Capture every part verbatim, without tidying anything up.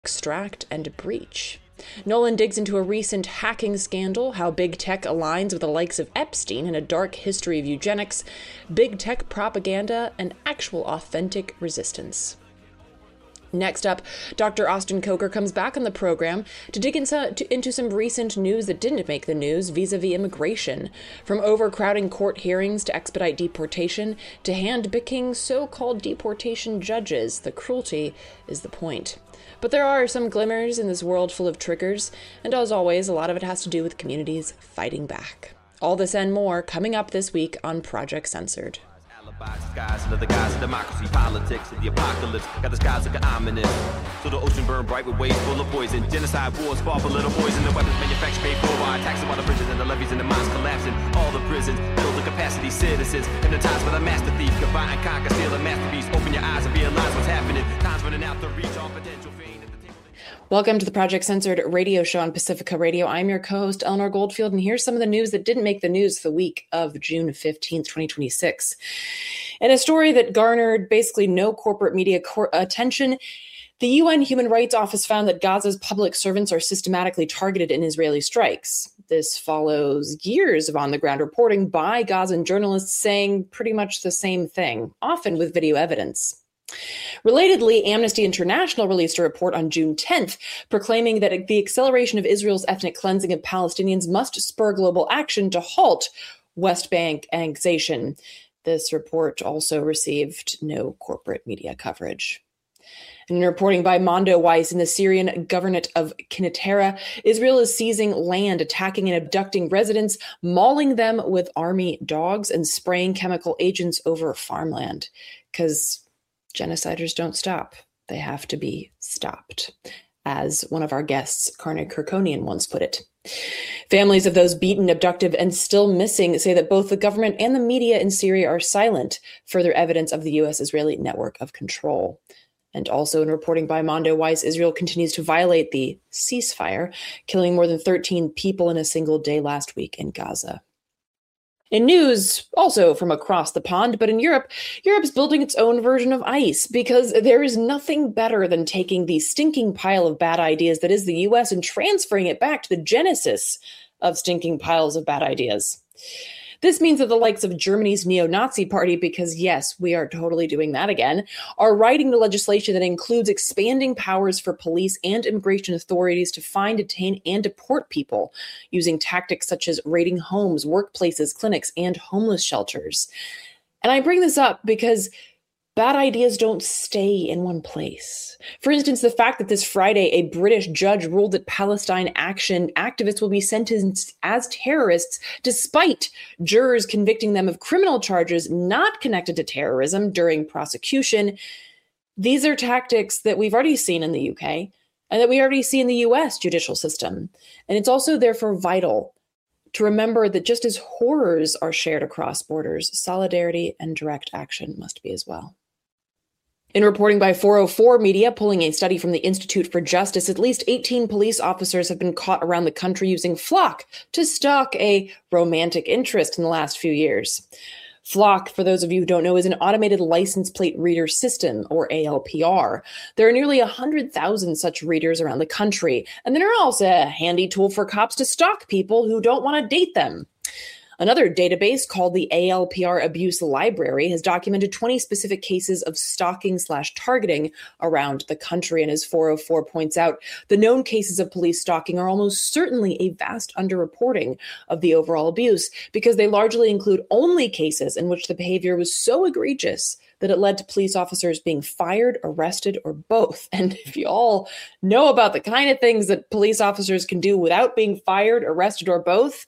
extract and breach. Nolan digs into a recent hacking scandal, how big tech aligns with the likes of Epstein and a dark history of eugenics, big tech propaganda, and actual authentic resistance. Next up, Doctor Austin Coker comes back on the program to dig into, to, into some recent news that didn't make the news vis-a-vis immigration. From overcrowding court hearings to expedite deportation to hand-picking so-called deportation judges, the cruelty is the point. But there are some glimmers in this world full of triggers, and as always, a lot of it has to do with communities fighting back. All this and more coming up this week on Project Censored. Skies under the guise of democracy, politics, and the apocalypse. Got the skies looking ominous. So the ocean burned bright with waves full of poison. Genocide wars fought for little boys, and the weapons manufactured paid for by taxing while the bridges and the levees and the mines collapsing. All the prisons build the capacity citizens. Hypnotized by the master thief. Combine and conquer, steal a masterpiece. Open your eyes and realize what's happening. Time's running out to reach all potential fame. Welcome to the Project Censored radio show on Pacifica Radio. I'm your co-host, Eleanor Goldfield, and here's some of the news that didn't make the news the week of June fifteenth, twenty twenty-six. In a story that garnered basically no corporate media cor- attention, the U N Human Rights Office found that Gaza's public servants are systematically targeted in Israeli strikes. This follows years of on-the-ground reporting by Gazan journalists saying pretty much the same thing, often with video evidence. Relatedly, Amnesty International released a report on June tenth proclaiming that the acceleration of Israel's ethnic cleansing of Palestinians must spur global action to halt West Bank annexation. This report also received no corporate media coverage. In reporting by Mondo Weiss in the Syrian governorate of Quneitra, Israel is seizing land, attacking and abducting residents, mauling them with army dogs, and spraying chemical agents over farmland. Because genociders don't stop. They have to be stopped, as one of our guests, Karna Kirkonian, once put it. Families of those beaten, abducted, and still missing say that both the government and the media in Syria are silent, further evidence of the U S-Israeli network of control. And also in reporting by Mondo Weiss, Israel continues to violate the ceasefire, killing more than thirteen people in a single day last week in Gaza. In news, also from across the pond, but in Europe, Europe's building its own version of ICE because there is nothing better than taking the stinking pile of bad ideas that is the U S and transferring it back to the genesis of stinking piles of bad ideas. This means that the likes of Germany's neo-Nazi party, because yes, we are totally doing that again, are writing the legislation that includes expanding powers for police and immigration authorities to find, detain, and deport people using tactics such as raiding homes, workplaces, clinics, and homeless shelters. And I bring this up because bad ideas don't stay in one place. For instance, the fact that this Friday a British judge ruled that Palestine Action activists will be sentenced as terrorists despite jurors convicting them of criminal charges not connected to terrorism during prosecution. These are tactics that we've already seen in the U K and that we already see in the U S judicial system. And it's also therefore vital to remember that just as horrors are shared across borders, solidarity and direct action must be as well. In reporting by four oh four Media, pulling a study from the Institute for Justice, at least eighteen police officers have been caught around the country using Flock to stalk a romantic interest in the last few years. Flock, for those of you who don't know, is an automated license plate reader system, or A L P R. There are nearly one hundred thousand such readers around the country, and they're also a handy tool for cops to stalk people who don't want to date them. Another database called the A L P R Abuse Library has documented twenty specific cases of stalking slash targeting around the country. And as four oh four points out, the known cases of police stalking are almost certainly a vast underreporting of the overall abuse because they largely include only cases in which the behavior was so egregious that it led to police officers being fired, arrested, or both. And if you all know about the kind of things that police officers can do without being fired, arrested, or both,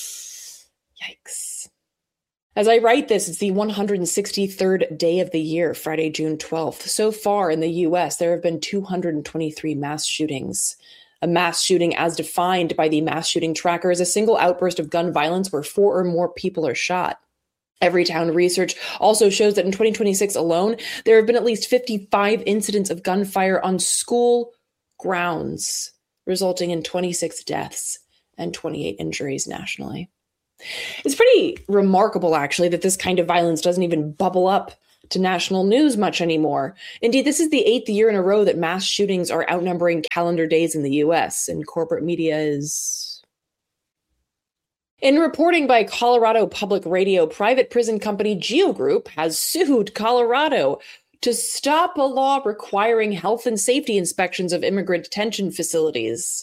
yikes. As I write this, it's the one hundred sixty-third day of the year, Friday, June twelfth. So far in the U S, there have been two hundred twenty-three mass shootings. A mass shooting, as defined by the mass shooting tracker, is a single outburst of gun violence where four or more people are shot. Everytown research also shows that in twenty twenty-six alone, there have been at least fifty-five incidents of gunfire on school grounds, resulting in twenty-six deaths and twenty-eight injuries nationally. It's pretty remarkable, actually, that this kind of violence doesn't even bubble up to national news much anymore. Indeed, this is the eighth year in a row that mass shootings are outnumbering calendar days in the U S, and corporate media is... In reporting by Colorado Public Radio, private prison company Geo Group has sued Colorado to stop a law requiring health and safety inspections of immigrant detention facilities.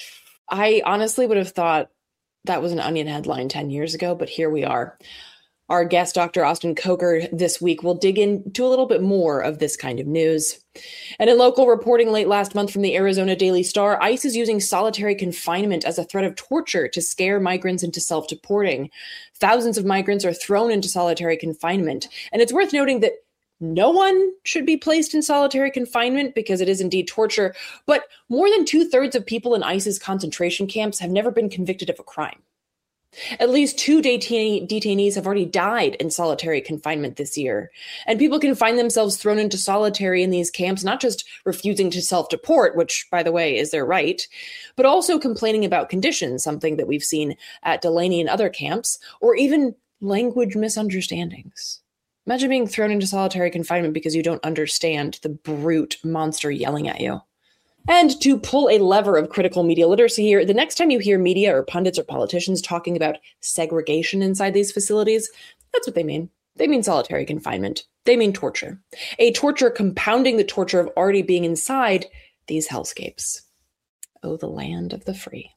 I honestly would have thought that was an Onion headline ten years ago, but here we are. Our guest, Doctor Austin Coker, this week will dig into a little bit more of this kind of news. And in local reporting late last month from the Arizona Daily Star, ICE is using solitary confinement as a threat of torture to scare migrants into self-deporting. Thousands of migrants are thrown into solitary confinement. And it's worth noting that no one should be placed in solitary confinement because it is indeed torture. But more than two-thirds of people in ICE's concentration camps have never been convicted of a crime. At least two detain- detainees have already died in solitary confinement this year. And people can find themselves thrown into solitary in these camps, not just refusing to self-deport, which, by the way, is their right, but also complaining about conditions, something that we've seen at Delaney and other camps, or even language misunderstandings. Imagine being thrown into solitary confinement because you don't understand the brute monster yelling at you. And to pull a lever of critical media literacy here, the next time you hear media or pundits or politicians talking about segregation inside these facilities, that's what they mean. They mean solitary confinement. They mean torture. A torture compounding the torture of already being inside these hellscapes. Oh, the land of the free.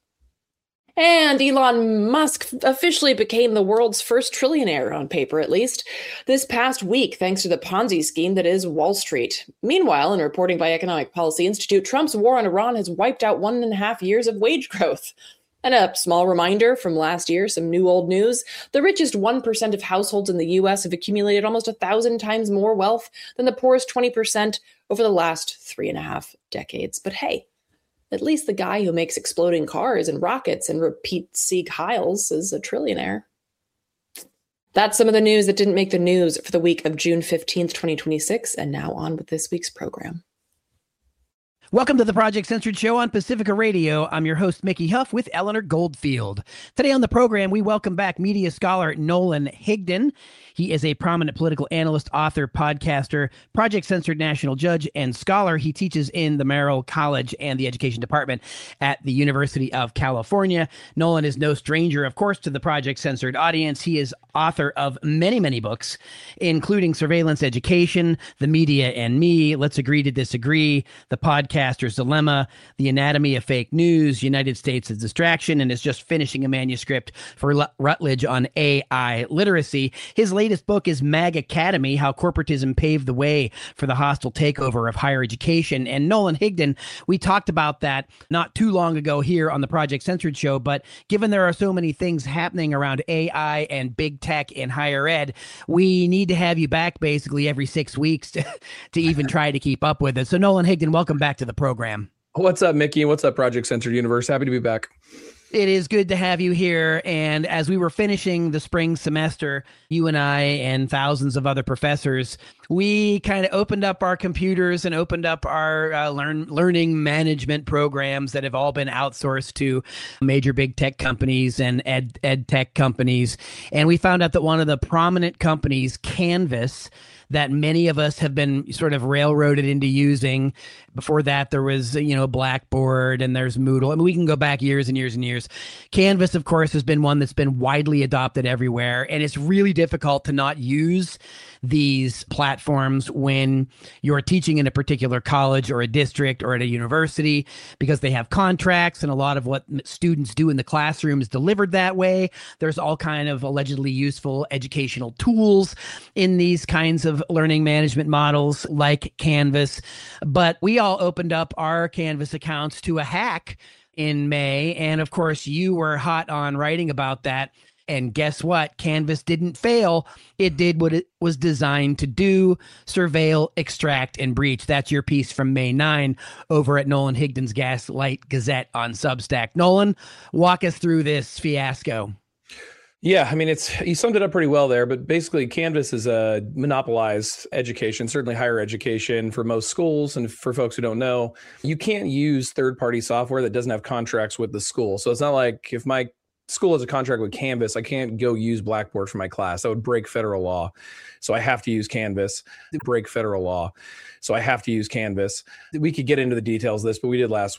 And Elon Musk officially became the world's first trillionaire, on paper at least, this past week, thanks to the Ponzi scheme that is Wall Street. Meanwhile, in reporting by Economic Policy Institute, Trump's war on Iran has wiped out one and a half years of wage growth. And a small reminder from last year, some new old news, the richest one percent of households in the U S have accumulated almost a thousand times more wealth than the poorest twenty percent over the last three and a half decades. But hey, at least the guy who makes exploding cars and rockets and repeat Sieg Heils is a trillionaire. That's some of the news that didn't make the news for the week of June fifteenth, twenty twenty-six. And now on with this week's program. Welcome to the Project Censored Show on Pacifica Radio. I'm your host, Mickey Huff, with Eleanor Goldfield. Today on the program, we welcome back media scholar Nolan Higdon. He is a prominent political analyst, author, podcaster, Project Censored national judge, and scholar. He teaches in the Merrill College and the Education Department at the University of California. Nolan is no stranger, of course, to the Project Censored audience. He is author of many, many books, including Surveillance Education, The Media and Me, Let's Agree to Disagree, The Podcaster's Dilemma, The Anatomy of Fake News, United States as Distraction, and is just finishing a manuscript for Rutledge on A I literacy. His latest book is Mag Academy, How Corporatism Paved the Way for the Hostile Takeover of Higher Education. And Nolan Higdon, we talked about that not too long ago here on the Project Censored Show, but given there are so many things happening around A I and big tech in higher ed, we need to have you back basically every six weeks to, to even try to keep up with it. So Nolan Higdon, welcome back to the program. What's up, Mickey? What's up, Project Censored Universe? Happy to be back. It is good to have you here. And as we were finishing the spring semester, you and I and thousands of other professors, we kind of opened up our computers and opened up our uh, learn learning management programs that have all been outsourced to major big tech companies and ed, ed tech companies. And we found out that one of the prominent companies, Canvas, that many of us have been sort of railroaded into using. Before that, there was, you know, Blackboard and there's Moodle. I mean, we can go back years and years and years. Canvas, of course, has been one that's been widely adopted everywhere. And it's really difficult to not use these platforms when you're teaching in a particular college or a district or at a university, because they have contracts and a lot of what students do in the classroom is delivered that way. There's all kind of allegedly useful educational tools in these kinds of learning management models like Canvas. But we all opened up our Canvas accounts to a hack in May. And of course, you were hot on writing about that. And guess what? Canvas didn't fail. It did what it was designed to do: surveil, extract, and breach. That's your piece from May ninth over at Nolan Higdon's Gaslight Gazette on Substack. Nolan, walk us through this fiasco. Yeah, I mean, it's you summed it up pretty well there, but basically Canvas is a monopolized education, certainly higher education for most schools. And for folks who don't know, you can't use third-party software that doesn't have contracts with the school. So it's not like if my school has a contract with Canvas, I can't go use Blackboard for my class. That would break federal law. So I have to use Canvas, break federal law. So I have to use Canvas. We could get into the details of this, but we did last week.